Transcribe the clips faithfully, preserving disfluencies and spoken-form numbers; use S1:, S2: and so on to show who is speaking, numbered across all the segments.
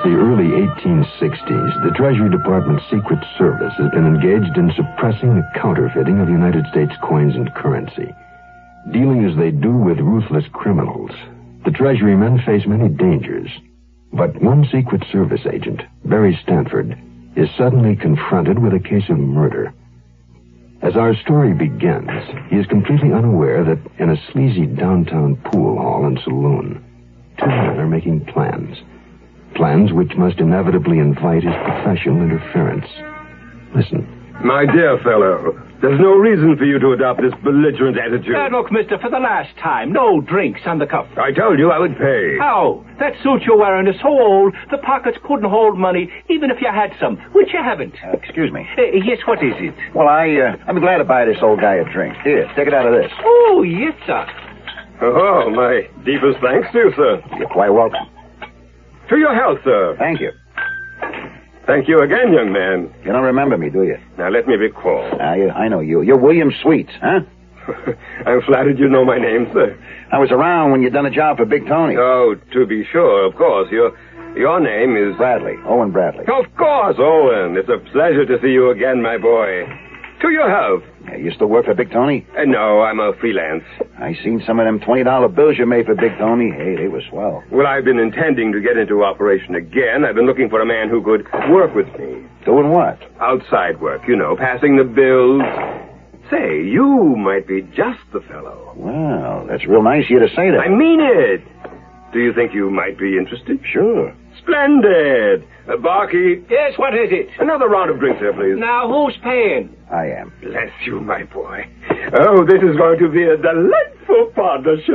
S1: the early eighteen sixties, the Treasury Department's Secret Service has been engaged in suppressing the counterfeiting of United States coins and currency. Dealing as they do with ruthless criminals, the Treasury men face many dangers. But one Secret Service agent, Barry Stanford, is suddenly confronted with a case of murder. As our story begins, he is completely unaware that in a sleazy downtown pool hall and saloon, two men are making plans. Plans which must inevitably invite his professional interference. Listen.
S2: My dear fellow, there's no reason for you to adopt this belligerent attitude.
S3: Uh, look, mister, for the last time, no drinks on the cuff.
S2: I told you I would pay.
S3: How? That suit you're wearing is so old, the pockets couldn't hold money, even if you had some, which you haven't.
S4: Uh, excuse me.
S3: Uh, yes, what is it?
S4: Well, I, uh, I'm glad to buy this old guy a drink. Here, take it out of this.
S3: Oh, yes, sir.
S2: Oh, my deepest thanks to you, sir.
S4: You're quite welcome.
S2: To your health, sir.
S4: Thank you.
S2: Thank you again, young man.
S4: You don't remember me, do you?
S2: Now, let me recall.
S4: Ah, you, I know you. You're William Sweets, huh?
S2: I'm flattered you know my name, sir.
S4: I was around when you done a job for Big Tony.
S2: Oh, to be sure, of course. Your, your name is...
S4: Bradley. Owen Bradley.
S2: Of course, Owen. It's a pleasure to see you again, my boy. To your health.
S4: Yeah, you still work for Big Tony?
S2: Uh, no, I'm a freelance.
S4: I seen some of them twenty dollar bills you made for Big Tony. Hey, they were swell.
S2: Well, I've been intending to get into operation again. I've been looking for a man who could work with me.
S4: Doing what?
S2: Outside work, you know, passing the bills. Say, you might be just the fellow.
S4: Well, that's real nice of you to say that.
S2: I mean it. Do you think you might be interested?
S4: Sure.
S2: Splendid. Uh, barkeep.
S3: Yes, what is it?
S2: Another round of drinks here, please.
S3: Now, who's paying?
S4: I am.
S2: Bless you, my boy. Oh, this is going to be a delightful partnership.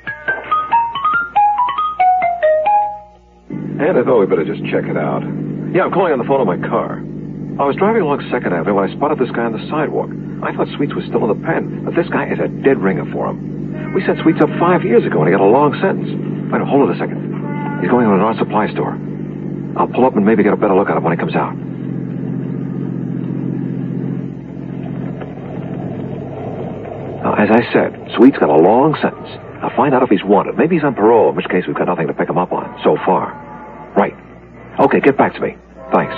S5: And I thought we'd better just check it out. Yeah, I'm calling on the phone of my car. I was driving along second Avenue when I spotted this guy on the sidewalk. I thought Sweets was still in the pen, but this guy is a dead ringer for him. We set Sweets up five years ago and he got a long sentence. Wait, hold it a second. He's going to an art supply store. I'll pull up and maybe get a better look at him when he comes out. Now, as I said, Sweet's got a long sentence. I'll find out if he's wanted. Maybe he's on parole, in which case we've got nothing to pick him up on so far. Right. Okay, get back to me. Thanks.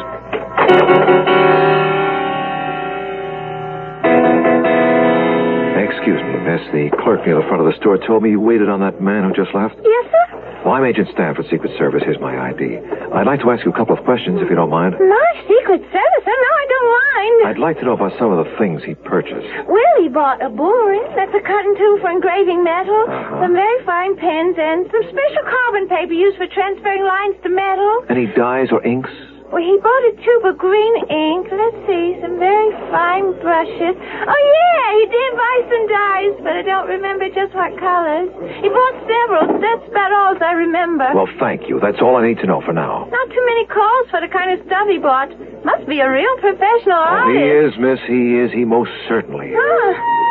S5: Excuse me, miss. The clerk near the front of the store told me you waited on that man who just left.
S6: Yes, sir?
S5: Well, I'm Agent Stanford, Secret Service. Here's my I D. I'd like to ask you a couple of questions, if you don't mind.
S6: My Secret Service? Oh, no, I don't mind.
S5: I'd like to know about some of the things he purchased.
S6: Well, he bought a boring. That's a cutting tool for engraving metal.
S5: Uh-huh.
S6: Some very fine pens and some special carbon paper used for transferring lines to metal.
S5: Any dyes or inks?
S6: Well, he bought a tube of green ink. Let's see, some very fine brushes. Oh, yeah, he did buy some dyes, but I don't remember just what colors. He bought several. That's about all I remember.
S5: Well, thank you. That's all I need to know for now.
S6: Not too many calls for the kind of stuff he bought. Must be a real professional
S5: Oh,
S6: artist.
S5: he is, miss. He is. He most certainly is.
S6: Huh.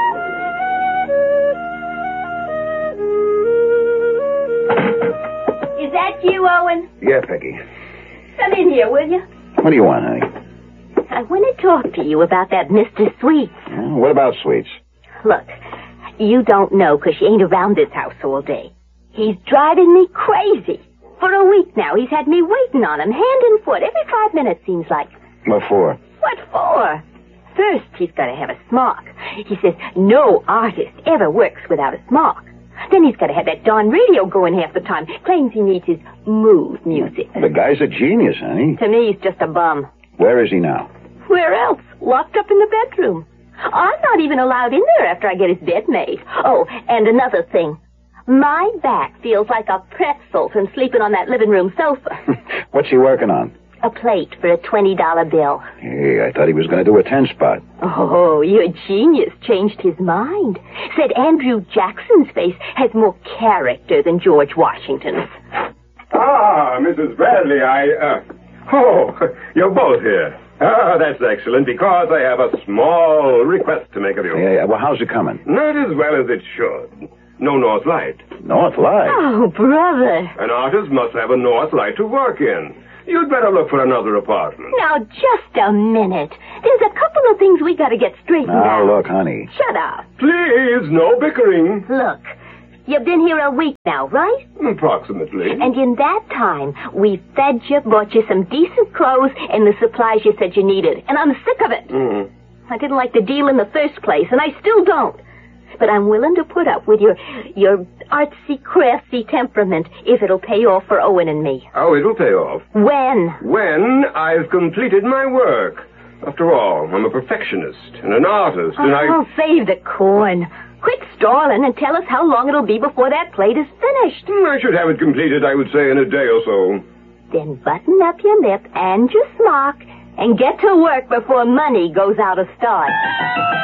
S6: Is that you, Owen?
S4: Yeah, Peggy.
S6: Come in here, will you?
S4: What do you want, honey?
S6: I want to talk to you about that Mister Sweets.
S4: Uh, what about Sweets?
S6: Look, you don't know because you ain't around this house all day. He's driving me crazy. For a week now, he's had me waiting on him, hand and foot, every five minutes, seems like.
S4: What for?
S6: What for? First, he's got to have a smock. He says no artist ever works without a smock. Then he's got to have that darn radio going half the time. Claims he needs his mood music.
S4: The guy's a genius, honey.
S6: To me, he's just a bum.
S4: Where is he now?
S6: Where else? Locked up in the bedroom. I'm not even allowed in there after I get his bed made. Oh, and another thing. My back feels like a pretzel from sleeping on that living room sofa.
S4: What's he working on?
S6: A plate for a twenty dollar bill.
S4: Hey, I thought he was going to do a ten spot.
S6: Oh, your genius changed his mind. Said Andrew Jackson's face has more character than George Washington's.
S2: Ah, Missus Bradley, I, uh... Oh, you're both here. Ah, that's excellent, because I have a small request to make of you.
S4: Yeah, yeah. Well, how's it coming?
S2: Not as well as it should. No north light.
S4: North Light?
S6: Oh, brother.
S2: An artist must have a north light to work in. You'd better look for another apartment.
S6: Now, just a minute. There's a couple of things we got to get straightened
S4: Now,
S6: out.
S4: look, honey.
S6: Shut up.
S2: Please, no bickering.
S6: Look,
S7: You've been here a week now, right?
S2: Approximately.
S7: And in that time, we fed you, bought you some decent clothes, and the supplies you said you needed. And I'm sick of it.
S2: Mm.
S7: I didn't like the deal in the first place, and I still don't. But I'm willing to put up with your your artsy, crafty temperament if it'll pay off for Owen and me.
S2: Oh, it'll pay off.
S7: When?
S2: When I've completed my work. After all, I'm a perfectionist and an artist, and I...
S7: Oh, save the corn. Quit stalling and tell us how long it'll be before that plate is finished.
S2: I should have it completed, I would say, in a day or so.
S7: Then button up your lip and your smock and get to work before money goes out of style.